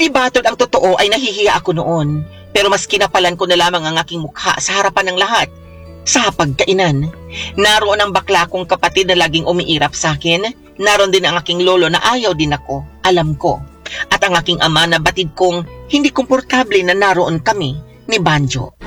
Batod ang totoo ay nahihiya ako noon, pero mas kinapalan ko na lamang ang aking mukha sa harapan ng lahat. Sa pagkainan, naroon ang bakla kong kapatid na laging umiirap sa akin. Naroon din ang aking lolo na ayaw din ako, alam ko. At ang aking ama na batid kong hindi komportable na naroon kami ni Banjo.